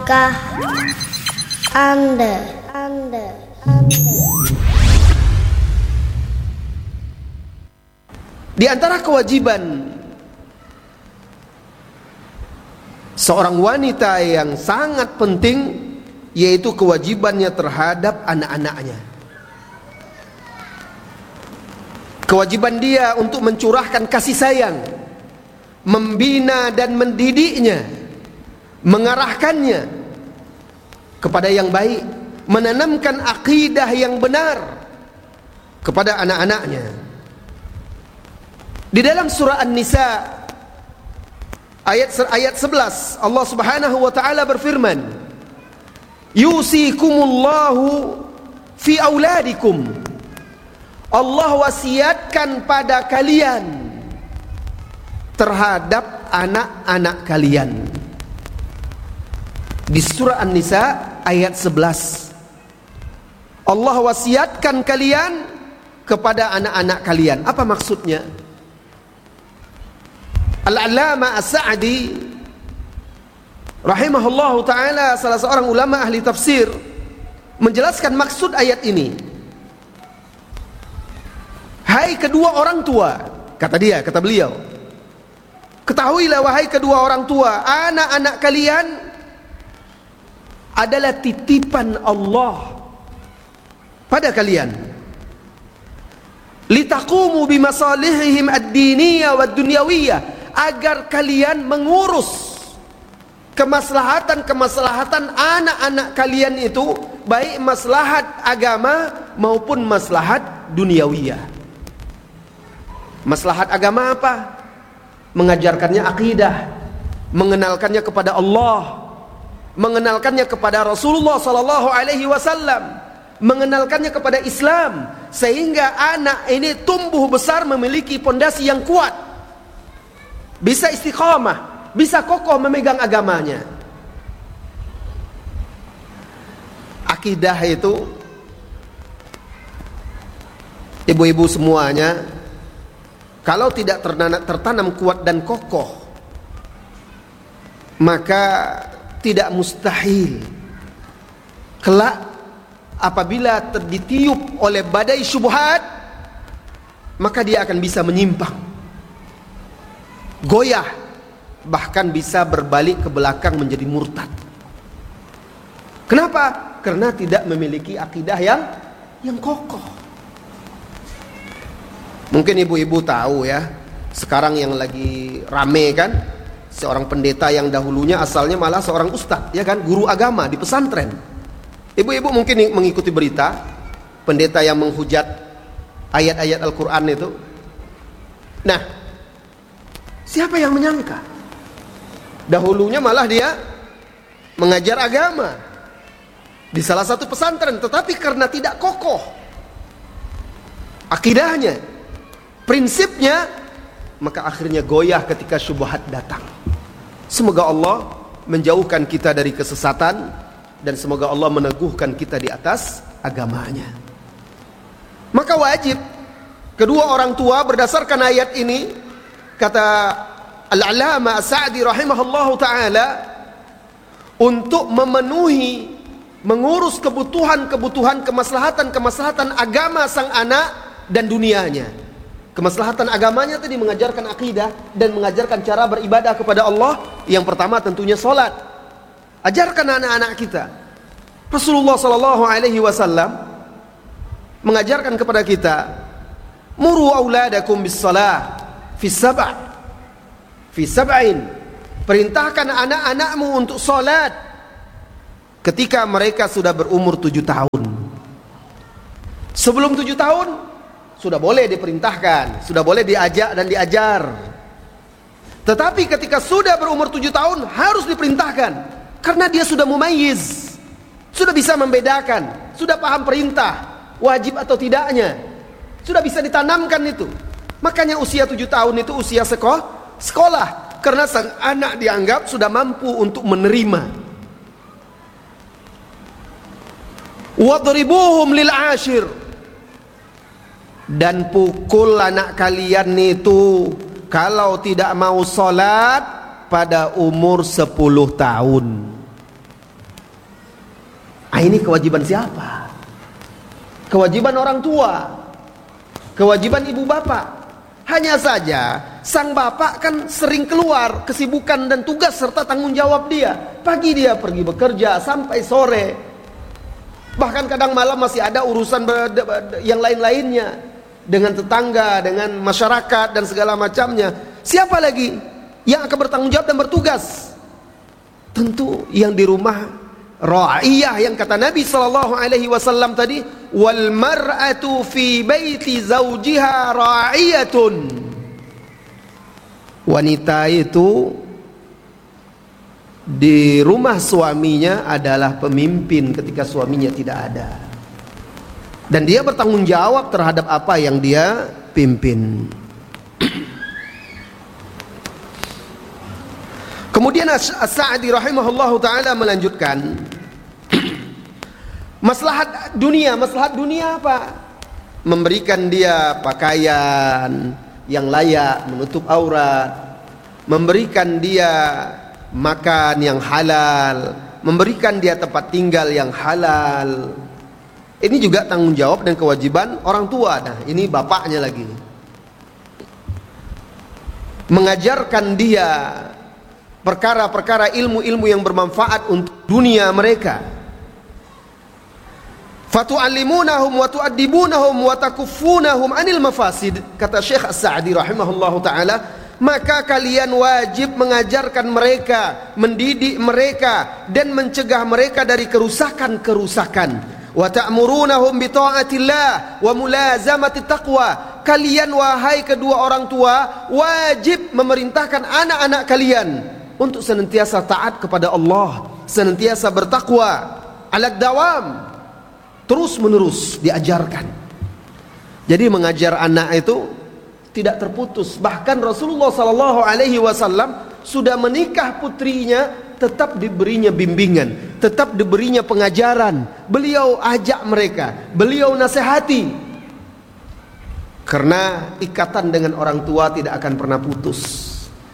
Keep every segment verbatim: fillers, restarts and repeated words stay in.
Tahukah Anda, Anda, Anda di antara kewajiban seorang wanita yang sangat penting, yaitu kewajibannya terhadap anak-anaknya. Kewajiban dia untuk mencurahkan kasih sayang, membina dan mendidiknya, mengarahkannya kepada yang baik, menanamkan akidah yang benar kepada anak-anaknya. Di dalam surah An-Nisa ayat ayat sebelas, Allah Subhanahu wa taala berfirman, "Yusikumullahu fi auladikum." Allah wasiatkan pada kalian terhadap anak-anak kalian. Di surah An-Nisa ayat sebelas, Allah wasiatkan kalian kepada anak-anak kalian. Apa maksudnya? Al-Allamah As-Sa'di rahimahullahu ta'ala, salah seorang ulama ahli tafsir, menjelaskan maksud ayat ini. Hai kedua orang tua, kata dia, kata beliau, ketahuilah wahai kedua orang tua, anak-anak kalian adalah titipan Allah pada kalian. Litaqumu bimasalihihim ad-diniyah wad-dunyawiyah, agar kalian mengurus kemaslahatan-kemaslahatan anak-anak kalian itu, baik maslahat agama maupun maslahat duniawiyah. Maslahat agama apa? Mengajarkannya akidah, mengenalkannya kepada Allah, mengenalkannya kepada Rasulullah sallallahu alaihi wasallam, mengenalkannya kepada Islam, sehingga anak ini tumbuh besar memiliki pondasi yang kuat, bisa istiqamah, bisa kokoh memegang agamanya. Akidah itu, ibu-ibu semuanya, kalau tidak tertanam kuat dan kokoh, maka tidak mustahil kelak apabila ditiup oleh badai syubhat, maka dia akan bisa menyimpang, goyah, bahkan bisa berbalik ke belakang menjadi murtad. Kenapa? Karena tidak memiliki akidah yang yang kokoh. Mungkin ibu-ibu tahu ya, sekarang yang lagi rame kan, seorang pendeta yang dahulunya asalnya malah seorang ustadz, ya kan, guru agama di pesantren. Ibu-ibu mungkin mengikuti berita pendeta yang menghujat ayat-ayat Al-Quran itu. Nah, siapa yang menyangka dahulunya malah dia mengajar agama di salah satu pesantren, tetapi karena tidak kokoh akidahnya, prinsipnya, maka akhirnya goyah ketika syubhat datang. Semoga Allah menjauhkan kita dari kesesatan, dan semoga Allah meneguhkan kita di atas agamanya. Maka wajib kedua orang tua berdasarkan ayat ini, kata Al-Allamah As-Sa'di rahimahullahu ta'ala, untuk memenuhi, mengurus kebutuhan-kebutuhan, kemaslahatan-kemaslahatan agama sang anak dan dunianya. Kemaslahatan agamanya tadi mengajarkan akidah dan mengajarkan cara beribadah kepada Allah. Yang pertama tentunya salat. Ajarkan anak-anak kita. Rasulullah sallallahu alaihi wasallam mengajarkan kepada kita, muru auladakum bis salah fi sab'a fi sab'in. Perintahkan anak-anakmu untuk salat ketika mereka sudah berumur tujuh tahun. Sebelum tujuh tahun sudah boleh diperintahkan, sudah boleh diajak dan diajar. Tetapi ketika sudah berumur tujuh tahun harus diperintahkan, karena dia sudah mumayyiz, sudah bisa membedakan, sudah paham perintah, wajib atau tidaknya, sudah bisa ditanamkan itu. Makanya usia tujuh tahun itu usia sekolah, sekolah, karena sang anak dianggap sudah mampu untuk menerima. Wadribuhum lil ashir, dan pukul anak kalian itu kalau tidak mau sholat pada umur sepuluh tahun. ini kewajiban siapa? Kewajiban orang tua, kewajiban ibu bapak. Hanya saja sang bapak kan sering keluar, kesibukan dan tugas serta tanggung jawab dia. Pagi dia pergi bekerja sampai sore, bahkan kadang malam masih ada urusan yang lain-lainnya dengan tetangga, dengan masyarakat dan segala macamnya. Siapa lagi yang akan bertanggung jawab dan bertugas? Tentu yang di rumah, ra'iyah, yang kata Nabi sallallahu alaihi wasallam tadi, wal mar'atu fi baiti zawjiha ra'iyatun. Wanita itu di rumah suaminya adalah pemimpin ketika suaminya tidak ada, dan dia bertanggung jawab terhadap apa yang dia pimpin. Kemudian As-Sa'di rahimahullahu ta'ala melanjutkan, maslahat dunia, maslahat dunia apa? Memberikan dia pakaian yang layak menutup aurat, memberikan dia makan yang halal, memberikan dia tempat tinggal yang halal. Ini juga tanggung jawab dan kewajiban orang tua. Nah, ini bapaknya lagi. Mengajarkan dia perkara-perkara ilmu-ilmu yang bermanfaat untuk dunia mereka. Fatu'allimunahum wa tu'addibunahum wa takuffunahum anil mafasid. Kata Syekh As-Sa'di rahimahullahu ta'ala, maka kalian wajib mengajarkan mereka, mendidik mereka, dan mencegah mereka dari kerusakan-kerusakan. Wa ta'murunahum bi ta'atillah wa mulazamati taqwa. Kalian wahai kedua orang tua wajib memerintahkan anak-anak kalian untuk senantiasa taat kepada Allah, senantiasa bertakwa, alad dawam, terus menerus diajarkan. Jadi mengajar anak itu tidak terputus. Bahkan Rasulullah sallallahu alaihi wasallam sudah menikah putrinya, tetap diberinya bimbingan, tetap diberinya pengajaran. Beliau ajak mereka, beliau nasihati, karena ikatan dengan orang tua tidak akan pernah putus.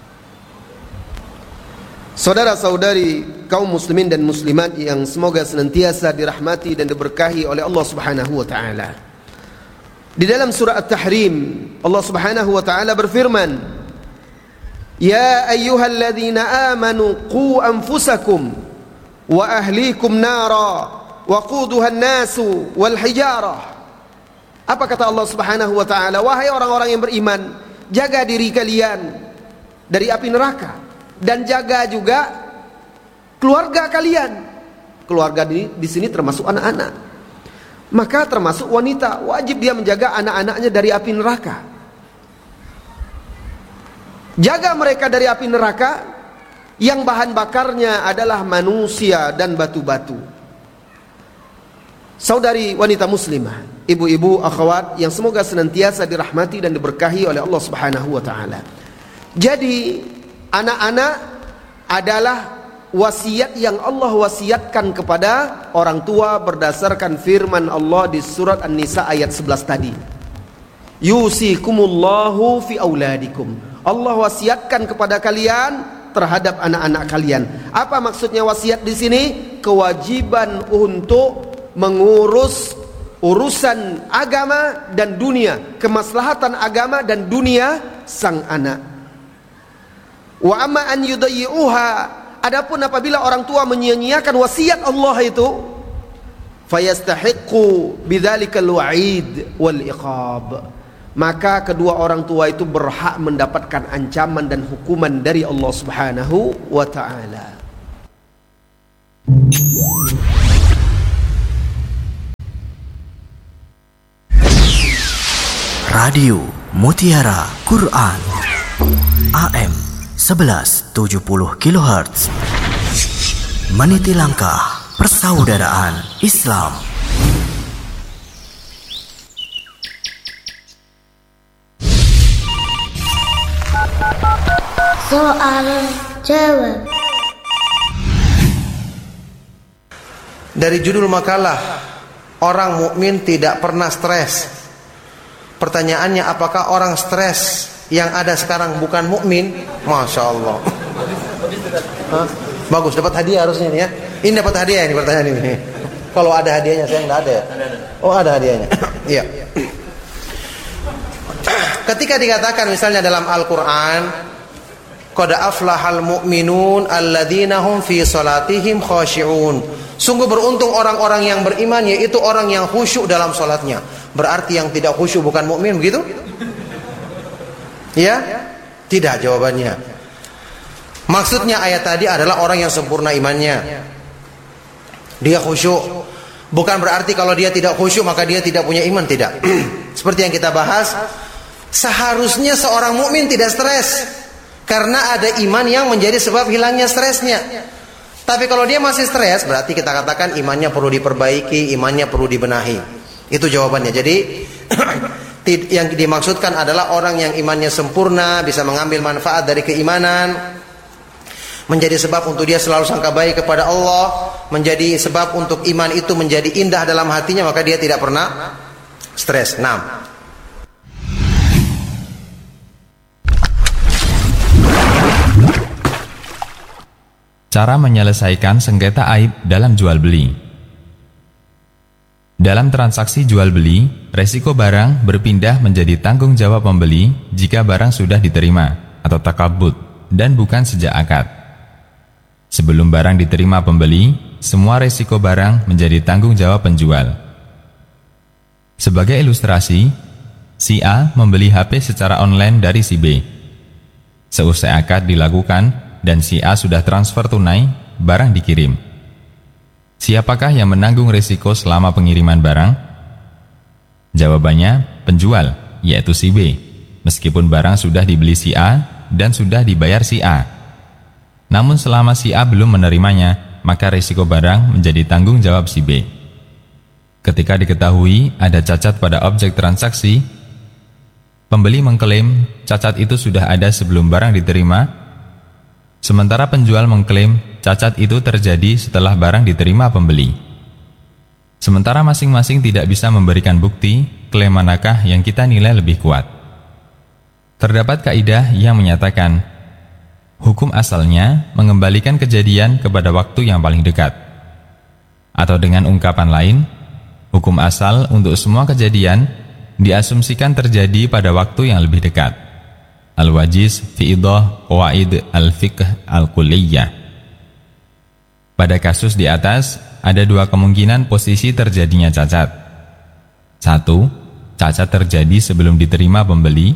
Saudara-saudari kaum muslimin dan muslimat yang semoga senantiasa dirahmati dan diberkahi oleh Allah Subhanahu wa taala. Di dalam surah At-Tahrim, Allah Subhanahu wa taala berfirman, "Ya ayyuhalladzina amanu qu anfusakum wa ahlikum nara waquduha an-nasu wal hijarah." Apa kata Allah Subhanahu wa taala? Wahai orang-orang yang beriman, jaga diri kalian dari api neraka, dan jaga juga keluarga kalian. Keluarga di, di sini termasuk anak-anak. Maka termasuk wanita, wajib dia menjaga anak-anaknya dari api neraka. Jaga mereka dari api neraka yang bahan bakarnya adalah manusia dan batu-batu. Saudari wanita muslimah, ibu-ibu, akhwat yang semoga senantiasa dirahmati dan diberkahi oleh Allah Subhanahu wa taala. Jadi anak-anak adalah wasiat yang Allah wasiatkan kepada orang tua berdasarkan firman Allah di surat An-Nisa ayat sebelas tadi. Yusikumullahu fi auladikum. Allah wasiatkan kepada kalian terhadap anak-anak kalian. Apa maksudnya wasiat di sini? Kewajiban untuk mengurus urusan agama dan dunia, kemaslahatan agama dan dunia sang anak. Wa amma an yudayyi'uha, adapun apabila orang tua menyia-nyiakan wasiat Allah itu, fayastahiqqu bidzalikal wa'id wal iqab, maka kedua orang tua itu berhak mendapatkan ancaman dan hukuman dari Allah Subhanahu wa taala. Radio Mutiara Quran A M sebelas tujuh puluh kilohertz, meniti langkah persaudaraan Islam. Soal jawab. Dari judul makalah, orang mukmin tidak pernah stres. Pertanyaannya, apakah orang stres yang ada sekarang bukan mukmin? Masya Allah. Hah? Bagus, dapat hadiah harusnya nih ya. Ini dapat hadiah ini pertanyaan ini. Kalau ada hadiahnya, saya nggak ada ya? Oh, ada hadiahnya. Iya. Ketika dikatakan misalnya dalam Al-Quran, qad aflahal mu'minun alladzina hum fi salatihim khashi'un. Sungguh beruntung orang-orang yang beriman, yaitu orang yang khusyuk dalam salatnya. Berarti yang tidak khusyuk bukan mukmin, begitu? Ya? Tidak jawabannya. Maksudnya ayat tadi adalah orang yang sempurna imannya. Dia khusyuk. Bukan berarti kalau dia tidak khusyuk maka dia tidak punya iman, tidak. Seperti yang kita bahas, seharusnya seorang mukmin tidak stres karena ada iman yang menjadi sebab hilangnya stresnya. Tapi kalau dia masih stres, berarti kita katakan imannya perlu diperbaiki, imannya perlu dibenahi. Itu jawabannya. Jadi yang dimaksudkan adalah orang yang imannya sempurna, bisa mengambil manfaat dari keimanan, menjadi sebab untuk dia selalu sangka baik kepada Allah, menjadi sebab untuk iman itu menjadi indah dalam hatinya, maka dia tidak pernah stres. Nah, cara menyelesaikan sengketa aib dalam jual beli. Dalam transaksi jual beli, resiko barang berpindah menjadi tanggung jawab pembeli jika barang sudah diterima atau takabut dan bukan sejak akad. Sebelum barang diterima pembeli, semua resiko barang menjadi tanggung jawab penjual. Sebagai ilustrasi, si A membeli H P secara online dari si B. Seusai akad dilakukan dan si A sudah transfer tunai, barang dikirim. Siapakah yang menanggung resiko selama pengiriman barang? Jawabannya, penjual, yaitu si B. Meskipun barang sudah dibeli si A dan sudah dibayar si A. Namun selama si A belum menerimanya, maka risiko barang menjadi tanggung jawab si B. Ketika diketahui ada cacat pada objek transaksi, pembeli mengklaim cacat itu sudah ada sebelum barang diterima, sementara penjual mengklaim cacat itu terjadi setelah barang diterima pembeli. Sementara masing-masing tidak bisa memberikan bukti, klaim manakah yang kita nilai lebih kuat. Terdapat kaidah yang menyatakan hukum asalnya mengembalikan kejadian kepada waktu yang paling dekat. Atau dengan ungkapan lain, hukum asal untuk semua kejadian diasumsikan terjadi pada waktu yang lebih dekat. Al-Wajiz fi Idah Qawaid Al-Fiqh Al-Kulliyah. Pada kasus di atas, ada dua kemungkinan posisi terjadinya cacat. Satu, cacat terjadi sebelum diterima pembeli.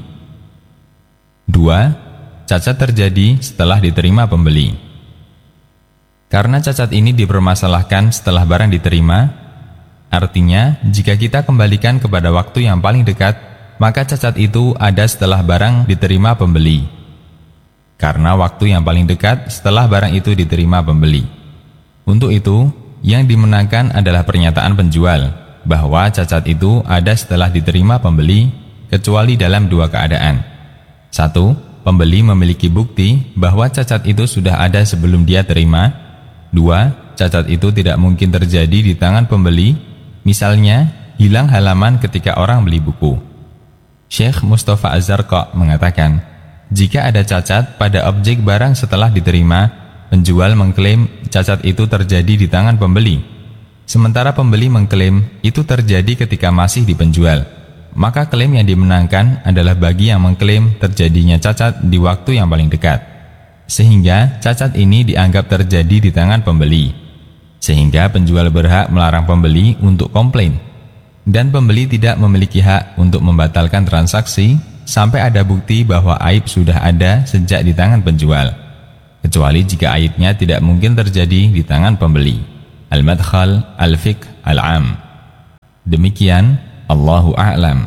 Dua, cacat terjadi setelah diterima pembeli. Karena cacat ini dipermasalahkan setelah barang diterima, artinya jika kita kembalikan kepada waktu yang paling dekat, maka cacat itu ada setelah barang diterima pembeli. Karena waktu yang paling dekat setelah barang itu diterima pembeli. Untuk itu, yang dimenangkan adalah pernyataan penjual bahwa cacat itu ada setelah diterima pembeli, kecuali dalam dua keadaan. Satu, pembeli memiliki bukti bahwa cacat itu sudah ada sebelum dia terima. Dua, cacat itu tidak mungkin terjadi di tangan pembeli, misalnya hilang halaman ketika orang beli buku. Syekh Mustafa Az-Zarqa mengatakan, jika ada cacat pada objek barang setelah diterima, penjual mengklaim cacat itu terjadi di tangan pembeli, sementara pembeli mengklaim itu terjadi ketika masih di penjual. Maka klaim yang dimenangkan adalah bagi yang mengklaim terjadinya cacat di waktu yang paling dekat, sehingga cacat ini dianggap terjadi di tangan pembeli, sehingga penjual berhak melarang pembeli untuk komplain, dan pembeli tidak memiliki hak untuk membatalkan transaksi sampai ada bukti bahwa aib sudah ada sejak di tangan penjual, kecuali jika aibnya tidak mungkin terjadi di tangan pembeli. Al-Madkhal Al-Fiqh Al-Am. Demikian, Allahu a'lam.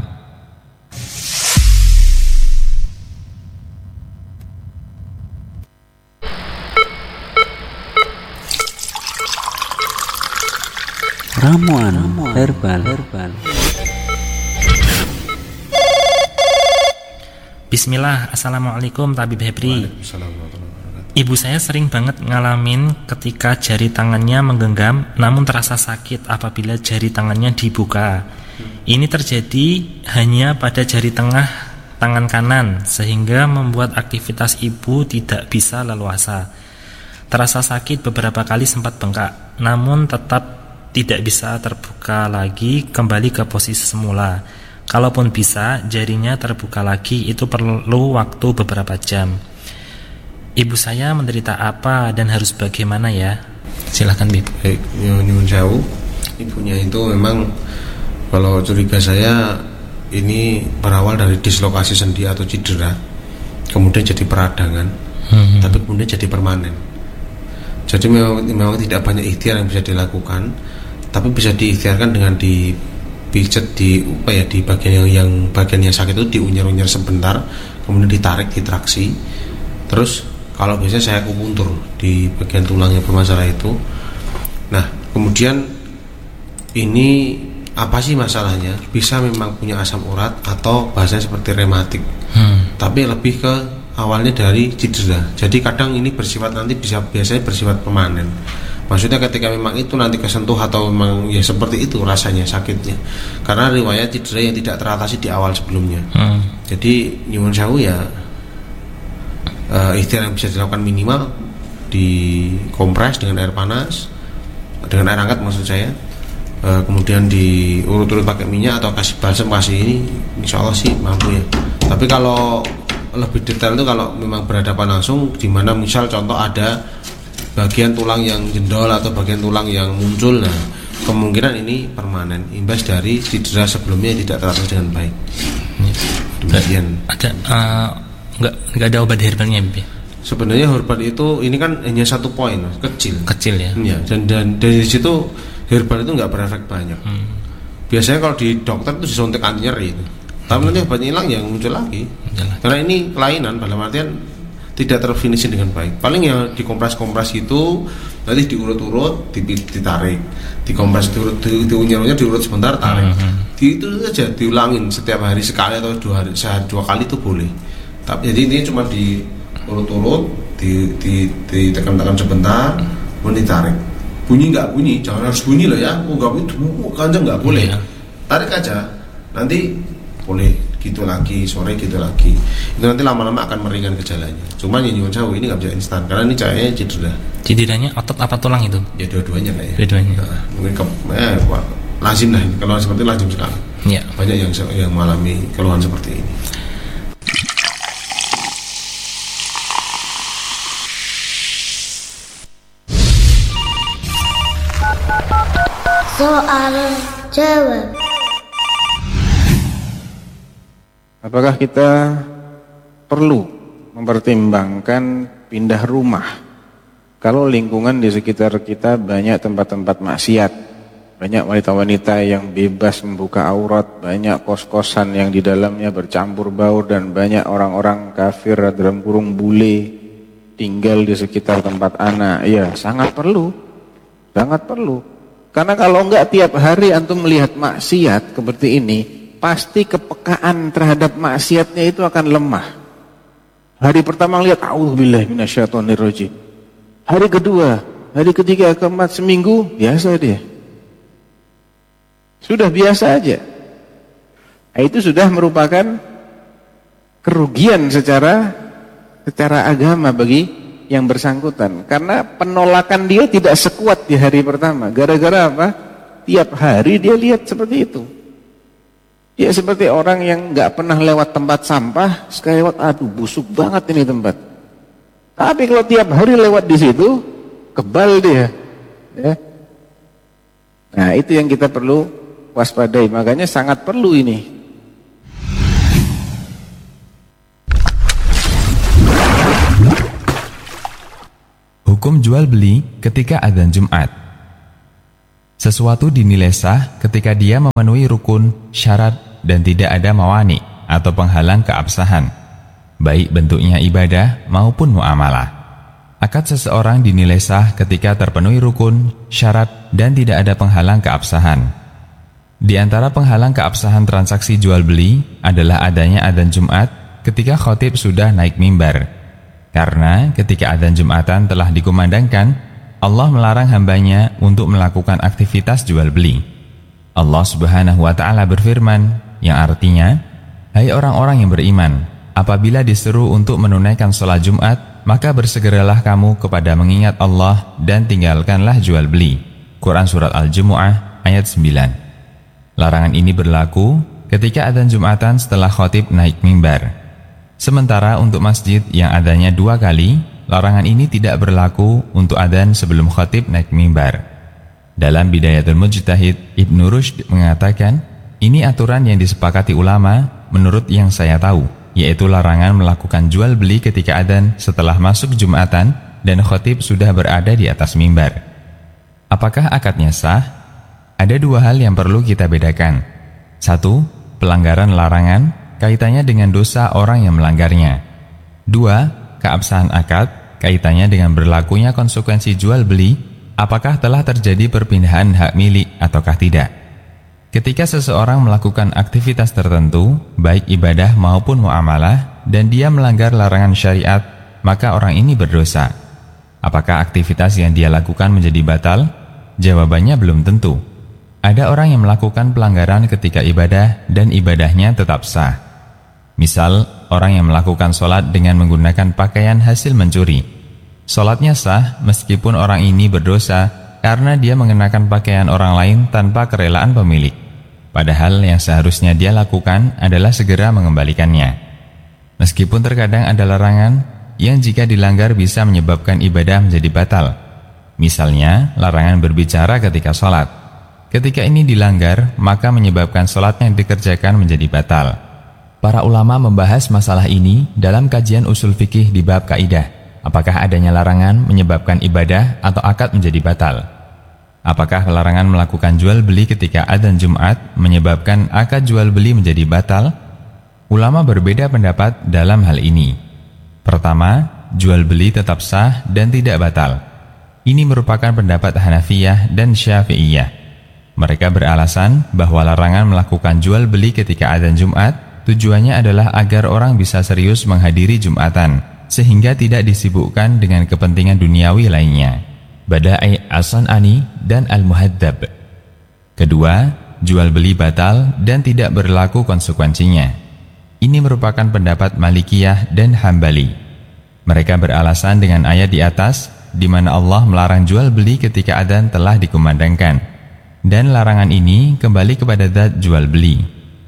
Ramuan herbal. herbal. Bismillah, Assalamualaikum Tabib Hebri. Ibu saya sering banget ngalamin ketika jari tangannya menggenggam namun terasa sakit apabila jari tangannya dibuka. Ini terjadi hanya pada jari tengah tangan kanan, sehingga membuat aktivitas ibu tidak bisa leluasa. Terasa sakit beberapa kali, sempat bengkak, namun tetap tidak bisa terbuka lagi kembali ke posisi semula? Kalaupun bisa, jarinya terbuka lagi itu perlu waktu beberapa jam. Ibu saya menderita apa dan harus bagaimana ya? Silahkan Bib. Baik, nyuwun sewu. Ibunya itu memang kalau curiga saya ini berawal dari dislokasi sendi atau cedera, kemudian jadi peradangan, hmm. tapi kemudian jadi permanen. Jadi memang, memang tidak banyak ikhtiar yang bisa dilakukan, tapi bisa diikhtiarkan dengan dipijat di apa ya di bagian yang, yang bagian yang sakit itu diunyar-unyar sebentar, kemudian ditarik, ditraksi. Terus kalau biasanya saya akupuntur di bagian tulang yang bermasalah itu. Nah, kemudian ini apa sih masalahnya? Bisa memang punya asam urat atau bahasanya seperti rematik, hmm. tapi lebih ke awalnya dari cedera. Jadi kadang ini bersifat nanti bisa biasanya bersifat permanen. Maksudnya ketika memang itu nanti kesentuh atau memang ya seperti itu rasanya sakitnya. Karena riwayat cedera yang tidak teratasi di awal sebelumnya. Hmm. Jadi nyuwun sewu ya uh, ikhtiar yang bisa dilakukan minimal dikompres dengan air panas, dengan air hangat maksud saya. Uh, kemudian diurut-urut pakai minyak atau kasih balsam kasih ini, insya Allah sih mampu ya. Tapi kalau lebih detail itu kalau memang berhadapan langsung, di mana misal contoh ada bagian tulang yang jendol atau bagian tulang yang muncul, nah kemungkinan ini permanen imbas dari cedera sebelumnya yang tidak teratasi dengan baik. Demikian. Ada uh, nggak nggak ada obat herbalnya, Bibi? Sebenarnya herbal itu ini kan hanya satu poin, kecil. Kecil ya. Ya, dan, dan dari situ herbal itu nggak berefek banyak. Hmm. Biasanya kalau di dokter itu disuntik anti nyeri itu. Tapi nanti obatnya hilang yang muncul lagi. Jalan. Karena ini kelainan, dalam artian tidak terfinishing dengan baik. Paling yang dikompres-kompres itu nanti diurut-urut, ditarik, dikompres, diurut, diunyar-unyar, diurut sebentar, tarik. Mm-hmm. Di, itu saja diulangin setiap hari sekali atau dua hari, sehari dua kali itu boleh. Tapi jadi ini cuma diurut-urut, di, di, ditekan-tekan sebentar, kemudian ditarik. Bunyi nggak bunyi, jangan harus bunyi loh ya. Oh nggak bunyi, kanjeng nggak boleh. Yeah. Tarik aja, nanti boleh gitu lagi, sore gitu lagi. Itu nanti lama-lama akan meringan gejalanya. Cuma yang nyuwun sewu ini nggak bisa instan karena ini cahayanya cedera. Cederanya otot apa tulang itu? Ya dua-duanya lah ya. Dua-duanya. Nah, mungkin ke, eh, lazim lah kalau seperti lazim sekali. Ya. Banyak yang yang mengalami keluhan seperti ini. Soal jawab. Apakah kita perlu mempertimbangkan pindah rumah kalau lingkungan di sekitar kita banyak tempat-tempat maksiat, banyak wanita-wanita yang bebas membuka aurat, banyak kos-kosan yang di dalamnya bercampur baur, dan banyak orang-orang kafir dalam kurung bule tinggal di sekitar tempat anak? Ya, sangat perlu, sangat perlu. Karena kalau enggak tiap hari antum melihat maksiat seperti ini, pasti kepekaan terhadap maksiatnya itu akan lemah. Hari pertama lihat a'udzubillahi minasyaitonirrajim. Hari kedua, hari ketiga, keempat, seminggu biasa dia. Sudah biasa aja. Nah, itu sudah merupakan kerugian secara secara agama bagi yang bersangkutan. Karena penolakan dia tidak sekuat di hari pertama. Gara-gara apa? Tiap hari dia lihat seperti itu. Ya seperti orang yang nggak pernah lewat tempat sampah, sekali lewat, aduh busuk banget ini tempat. Tapi kalau tiap hari lewat di situ, kebal dia. Ya. Nah itu yang kita perlu waspadai, makanya sangat perlu ini. Hukum jual beli ketika adzan Jumat. Sesuatu dinilai sah ketika dia memenuhi rukun, syarat, dan tidak ada mawani atau penghalang keabsahan, baik bentuknya ibadah maupun muamalah. Akad seseorang dinilai sah ketika terpenuhi rukun, syarat, dan tidak ada penghalang keabsahan. Di antara penghalang keabsahan transaksi jual beli adalah adanya adzan Jumat ketika khatib sudah naik mimbar. Karena ketika adzan Jumatan telah dikumandangkan, Allah melarang hambanya untuk melakukan aktivitas jual beli. Allah Subhanahu wa Ta'ala berfirman, yang artinya, hai orang-orang yang beriman, apabila diseru untuk menunaikan sholat Jumat, maka bersegeralah kamu kepada mengingat Allah dan tinggalkanlah jual beli. Quran Surat Al-Jumu'ah ayat sembilan. Larangan ini berlaku ketika adzan Jumatan setelah khatib naik mimbar. Sementara untuk masjid yang adanya dua kali, larangan ini tidak berlaku untuk adzan sebelum khatib naik mimbar. Dalam Bidayatul Mujtahid, Ibnu Rushd mengatakan, ini aturan yang disepakati ulama menurut yang saya tahu, yaitu larangan melakukan jual beli ketika adzan setelah masuk Jumatan dan khatib sudah berada di atas mimbar. Apakah akadnya sah? Ada dua hal yang perlu kita bedakan. Satu, pelanggaran larangan kaitannya dengan dosa orang yang melanggarnya. Dua, keabsahan akad kaitannya dengan berlakunya konsekuensi jual beli, apakah telah terjadi perpindahan hak milik ataukah tidak. Ketika seseorang melakukan aktivitas tertentu, baik ibadah maupun muamalah, dan dia melanggar larangan syariat, maka orang ini berdosa. Apakah aktivitas yang dia lakukan menjadi batal? Jawabannya belum tentu. Ada orang yang melakukan pelanggaran ketika ibadah dan ibadahnya tetap sah. Misal, orang yang melakukan sholat dengan menggunakan pakaian hasil mencuri. Sholatnya sah meskipun orang ini berdosa karena dia mengenakan pakaian orang lain tanpa kerelaan pemilik. Padahal yang seharusnya dia lakukan adalah segera mengembalikannya. Meskipun terkadang ada larangan yang jika dilanggar bisa menyebabkan ibadah menjadi batal. Misalnya, larangan berbicara ketika sholat. Ketika ini dilanggar, maka menyebabkan sholat yang dikerjakan menjadi batal. Para ulama membahas masalah ini dalam kajian usul fikih di bab kaidah. Apakah adanya larangan menyebabkan ibadah atau akad menjadi batal? Apakah larangan melakukan jual beli ketika adzan Jumat menyebabkan akad jual beli menjadi batal? Ulama berbeda pendapat dalam hal ini. Pertama, jual beli tetap sah dan tidak batal. Ini merupakan pendapat Hanafiyah dan Syafi'iyah. Mereka beralasan bahwa larangan melakukan jual beli ketika adzan Jumat tujuannya adalah agar orang bisa serius menghadiri Jumatan, sehingga tidak disibukkan dengan kepentingan duniawi lainnya. Badai As-San'ani dan Al-Muhadzab. Kedua, jual beli batal dan tidak berlaku konsekuensinya. Ini merupakan pendapat Malikiyah dan Hambali. Mereka beralasan dengan ayat di atas, di mana Allah melarang jual beli ketika adzan telah dikumandangkan, dan larangan ini kembali kepada zat jual beli.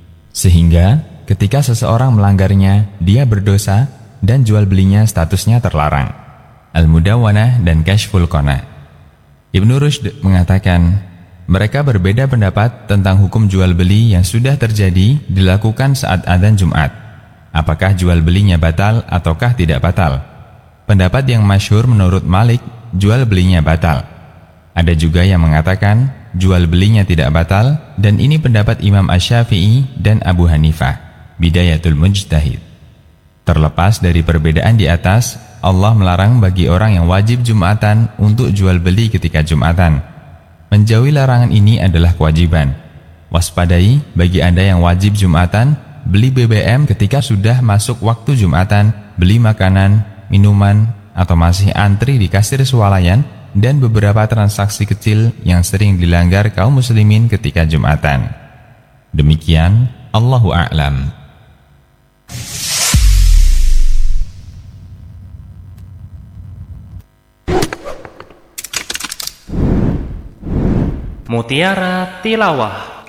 Sehingga ketika seseorang melanggarnya, dia berdosa dan jual belinya statusnya terlarang. Al-Mudawwanah dan Kashful Qana. Ibnu Rushd mengatakan, mereka berbeda pendapat tentang hukum jual beli yang sudah terjadi dilakukan saat adzan Jumat. Apakah jual belinya batal ataukah tidak batal? Pendapat yang masyhur menurut Malik, jual belinya batal. Ada juga yang mengatakan jual belinya tidak batal, dan ini pendapat Imam Asy-Syafi'i dan Abu Hanifah. Bidayatul Mujtahid. Terlepas dari perbedaan di atas, Allah melarang bagi orang yang wajib Jumatan untuk jual beli ketika Jumatan. Menjauhi larangan ini adalah kewajiban. Waspadai bagi Anda yang wajib Jumatan, beli B B M ketika sudah masuk waktu Jumatan, beli makanan, minuman, atau masih antri di kasir swalayan, dan beberapa transaksi kecil yang sering dilanggar kaum muslimin ketika Jumatan. Demikian, Allahu a'lam. Mutiara Tilawah.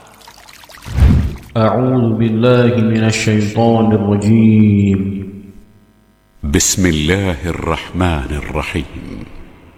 A'udzu billahi minasy syaithanir rajim. Bismillahirrahmanirrahim.